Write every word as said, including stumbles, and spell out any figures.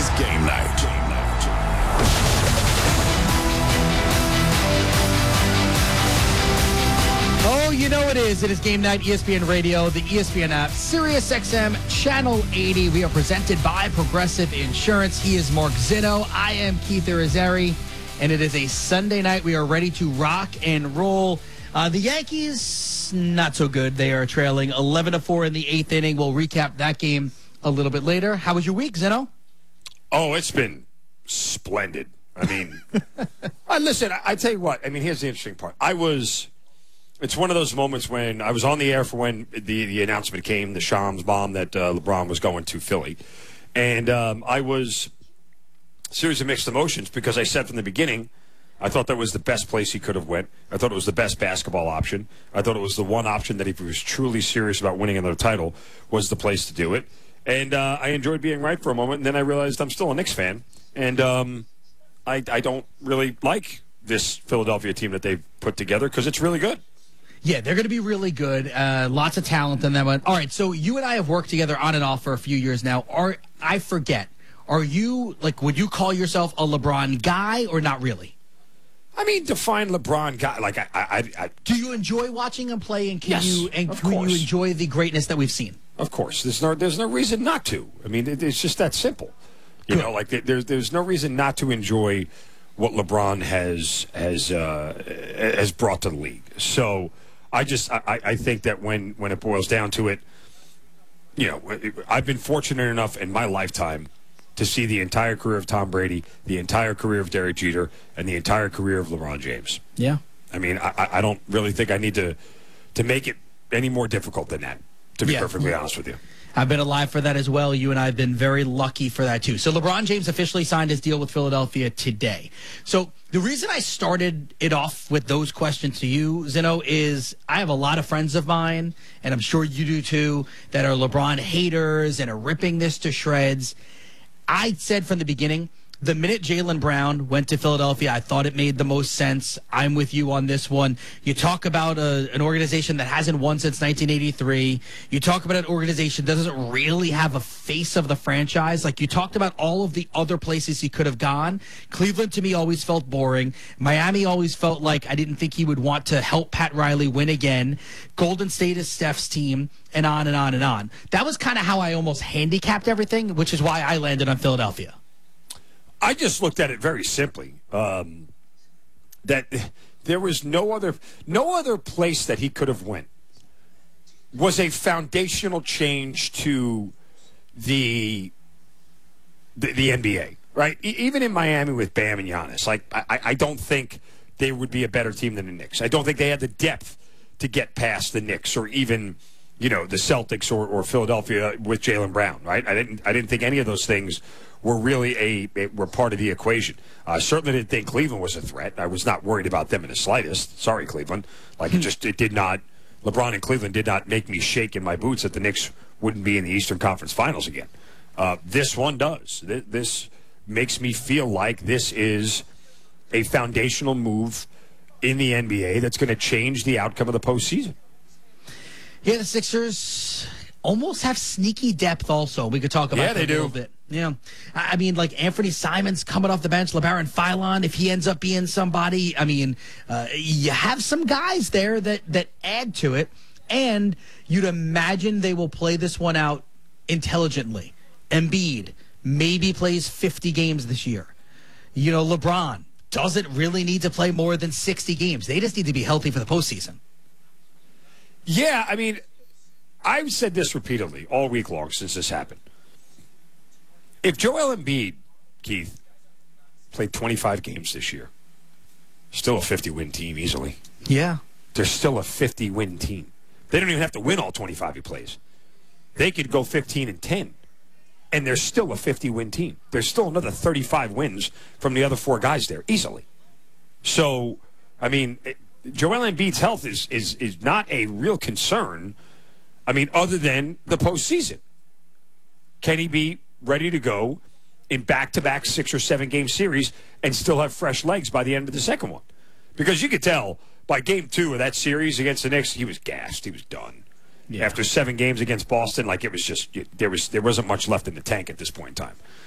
It's game night. Game night. Oh, you know it is. It is Game Night, E S P N Radio, the E S P N app, Sirius X M, Channel eighty. We are presented by Progressive Insurance. He is Mark Zinno. I am Keith Irizarry, and it is a Sunday night. We are ready to rock and roll. Uh, the Yankees, not so good. They are trailing eleven to four in the eighth inning. We'll recap that game a little bit later. How was your week, Zinno? Oh, it's been splendid. I mean, I, listen, I, I tell you what. I mean, here's the interesting part. I was... It's one of those moments when I was on the air for when the, the announcement came, the Shams bomb that uh, LeBron was going to Philly. And um, I was a series of mixed emotions because I said from the beginning, I thought that was the best place he could have went. I thought it was the best basketball option. I thought it was the one option that if he was truly serious about winning another title was the place to do it. And uh, I enjoyed being right for a moment, and then I realized I'm still a Knicks fan. And um, I, I don't really like this Philadelphia team that they've put together because it's really good. Yeah, they're going to be really good. Uh, lots of talent in them. All right, so you and I have worked together on and off for a few years now. Are I forget, are you, like, would you call yourself a LeBron guy or not really? I mean, define LeBron guy. Like, I, I, I do you enjoy watching him play, and can yes, you and of can course. you enjoy the greatness that we've seen? Of course, there's no there's no reason not to. I mean, it, it's just that simple. You good. know, like there's there's no reason not to enjoy what LeBron has has uh, has brought to the league. So. I just I, I think that when, when it boils down to it, you know, I've been fortunate enough in my lifetime to see the entire career of Tom Brady, the entire career of Derek Jeter, and the entire career of LeBron James. Yeah. I mean, I, I don't really think I need to to make it any more difficult than that, to be yeah. perfectly honest with you. I've been alive for that as well. You and I have been very lucky for that, too. So LeBron James officially signed his deal with Philadelphia today. So the reason I started it off with those questions to you, Zinno, is I have a lot of friends of mine, and I'm sure you do too, that are LeBron haters and are ripping this to shreds. I said from the beginning, the minute Jaylen Brown went to Philadelphia, I thought it made the most sense. I'm with you on this one. You talk about a, an organization that hasn't won since nineteen eighty-three. You talk about an organization that doesn't really have a face of the franchise. Like, you talked about all of the other places he could have gone. Cleveland, to me, always felt boring. Miami always felt like I didn't think he would want to help Pat Riley win again. Golden State is Steph's team, and on and on and on. That was kind of how I almost handicapped everything, which is why I landed on Philadelphia. I just looked at it very simply. Um, that there was no other no other place that he could have went was a foundational change to the the, the N B A, right? E- even in Miami with Bam and Giannis, like I, I don't think they would be a better team than the Knicks. I don't think they had the depth to get past the Knicks or even, you know, the Celtics or, or Philadelphia with Jaylen Brown, right? I didn't I didn't think any of those things were really a, a were part of the equation. I uh, certainly didn't think Cleveland was a threat. I was not worried about them in the slightest. Sorry, Cleveland. Like it just it did not. LeBron and Cleveland did not make me shake in my boots that the Knicks wouldn't be in the Eastern Conference Finals again. Uh, this one does. This, this makes me feel like this is a foundational move in the N B A that's going to change the outcome of the postseason. Yeah, the Sixers almost have sneaky depth also. We could talk about yeah, that they a little do. bit. Yeah. I mean, like Anthony Simons coming off the bench, LeBaron Philon, if he ends up being somebody, I mean, uh, you have some guys there that, that add to it, and you'd imagine they will play this one out intelligently. Embiid maybe plays fifty games this year. You know, LeBron doesn't really need to play more than sixty games. They just need to be healthy for the postseason. Yeah, I mean, I've said this repeatedly all week long since this happened. If Joel Embiid, Keith, played twenty-five games this year, still a fifty-win team easily. Yeah. They're still a fifty-win team. They don't even have to win all twenty-five he plays. They could go fifteen and ten, and they're still a fifty-win team. There's still another thirty-five wins from the other four guys there, easily. So, I mean, Joel Embiid's health is, is, is not a real concern, I mean, other than the postseason. Can he be ready to go in back-to-back six- or seven-game series and still have fresh legs by the end of the second one? Because you could tell by game two of that series against the Knicks, he was gassed. He was done. Yeah. After seven games against Boston, like it was just there was there wasn't much left in the tank at this point in time.